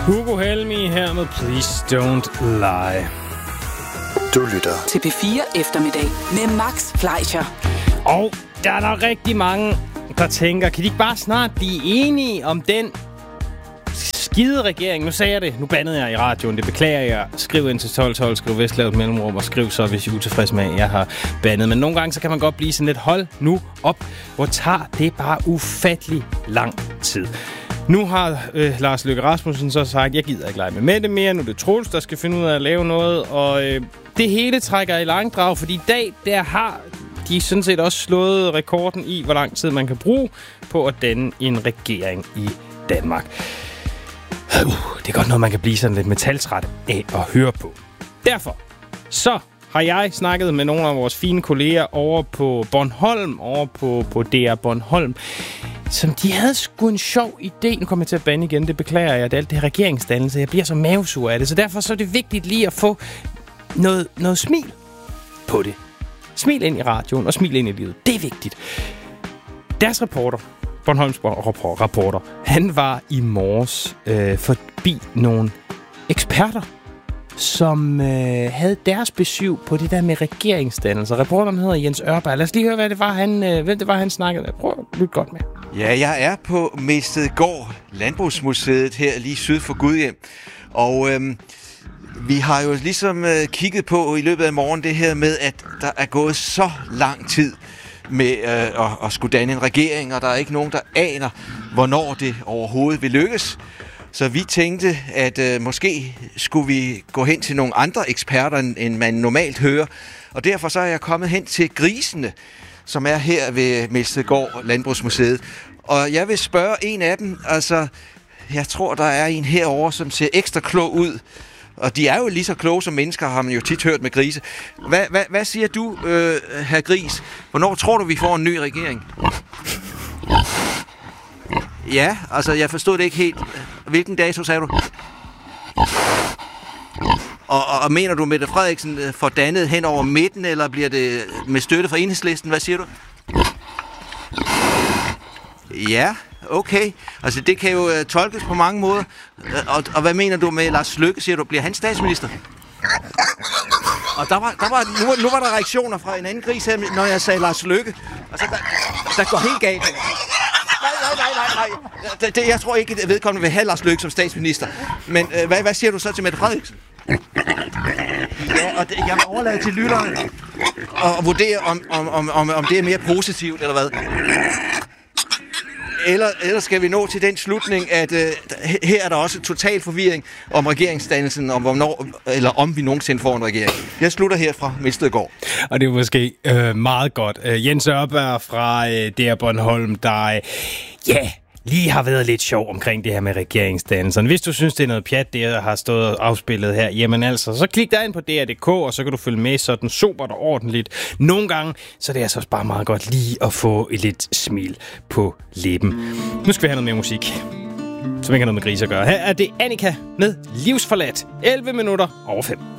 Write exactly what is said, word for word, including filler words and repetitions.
Hugo Helmi her med Please Don't Lie. Du lytter til P fire Eftermiddag med Max Fleischer. Og der er nok rigtig mange, der tænker, kan de ikke bare snart blive enige om den skide regering? Nu sagde jeg det, nu bandede jeg i radioen, det beklager jeg. Skriv ind til tolv tolv, skriv Vestlavet Mellemrum, og skriv så, hvis I er utilfreds med, at jeg har bandet. Men nogle gange, så kan man godt blive sådan lidt, hold nu op, hvor tager det bare ufattelig lang tid. Nu har øh, Lars Løkke Rasmussen så sagt, jeg gider ikke lege med Mette mere, nu er det Troels, der skal finde ud af at lave noget, og øh, det hele trækker i langdrag, fordi i dag, der har de sådan set også slået rekorden i, hvor lang tid man kan bruge på at danne en regering i Danmark. Uh, det er godt noget, man kan blive sådan lidt metaltræt af at høre på. Derfor så har jeg snakket med nogle af vores fine kolleger over på Bornholm, over på, på D R Bornholm, som de havde sgu en sjov idé. Nu kommer jeg til at bande igen, det beklager jeg. Det er alt det her regeringsdannelse. Jeg bliver så mavesur af det, så derfor så er det vigtigt lige at få noget, noget smil på det. Smil ind i radioen og smil ind i livet. Det er vigtigt. Deres reporter, Bornholms reporter, han var i morges øh, forbi nogle eksperter, som øh, havde deres besøg på det der med regeringsdannelser. Reporteren hedder Jens Ørberg. Lad os lige høre, hvad det var, han, øh, hvem det var, han snakkede med. Prøv at lytte godt med. Ja, jeg er på Mestedgård, Landbrugsmuseet her lige syd for Gudhjem. Og øhm, vi har jo ligesom øh, kigget på i løbet af morgen det her med, at der er gået så lang tid med øh, at, at skulle danne en regering, og der er ikke nogen, der aner, hvornår det overhovedet vil lykkes. Så vi tænkte, at øh, måske skulle vi gå hen til nogle andre eksperter, end man normalt hører. Og derfor så er jeg kommet hen til grisene, som er her ved Mestedgård Landbrugsmuseet. Og jeg vil spørge en af dem, altså, jeg tror, der er en herovre, som ser ekstra klog ud. Og de er jo lige så kloge som mennesker, har man jo tit hørt med grise. Hvad, hvad, hvad siger du, øh, herr Gris? Hvornår tror du, vi får en ny regering? Ja, altså, jeg forstod det ikke helt. Hvilken dato sagde du? Og, og, og mener du, Mette Frederiksen får dannet hen over midten, eller bliver det med støtte fra Enhedslisten? Hvad siger du? Ja, okay. Altså, det kan jo uh, tolkes på mange måder. Og, og hvad mener du med Lars Løkke? Siger du, bliver han statsminister? Og der var, der var, nu, nu var der reaktioner fra en anden gris her, når jeg sagde Lars Løkke. Altså, der, der går helt galt. Nej, nej, nej, nej, nej. Det, det, jeg tror ikke, at vedkommende vil have Lars Løkke som statsminister. Men øh, hvad, hvad siger du så til Mette Frederiksen? Ja, og det, jeg vil overlade til lytterne og vurdere, om, om, om, om, om det er mere positivt, eller hvad. Eller, eller skal vi nå til den slutning, at øh, her er der også total forvirring om regeringsdannelsen, om hvornår, eller om vi nogensinde får en regering. Jeg slutter her fra Mestedgård. Og det er måske øh, meget godt. Øh, Jens Ørberg fra øh, D R Bornholm, der øh, ja, lige har været lidt sjov omkring det her med regeringsdannelsen. Hvis du synes, det er noget pjat, det jeg har stået afspillet her, jamen altså, så klik dig ind på D R punktum d k, og så kan du følge med sådan sobert og ordentligt. Nogle gange, så er det altså også bare meget godt lige at få et lidt smil på læben. Nu skal vi have noget mere musik, som ikke har noget med grise at gøre. Her er det Annika med Livsforladt. elleve minutter over fem.